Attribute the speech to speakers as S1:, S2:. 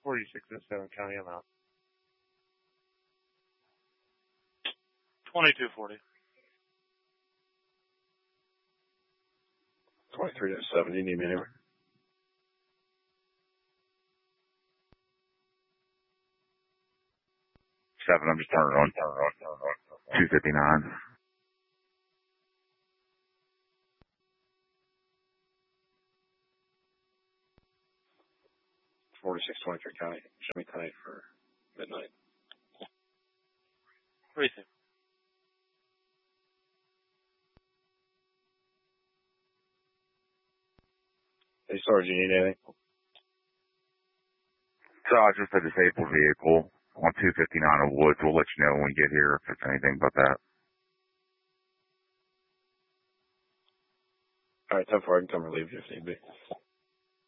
S1: 4607 County, I'm out.
S2: 2240.
S3: 23-7, do you need me anywhere?
S4: 7, I'm just turning on. 259.
S3: County. Show me tonight for midnight.
S2: Receive.
S3: Hey, Sarge, you need anything?
S4: So I just a disabled vehicle on 259 of Woods. We'll let you know when we get here if it's anything but that.
S3: All right, 10-4, I can come relieve you if need be.